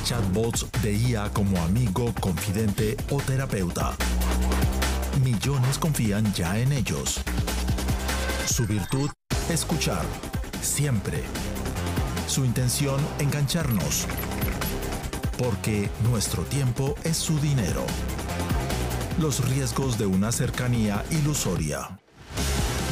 Chatbots de IA como amigo, confidente o terapeuta. Millones confían ya en ellos. Su virtud, escuchar. Siempre. Su intención, engancharnos. Porque nuestro tiempo es su dinero. Los riesgos de una cercanía ilusoria.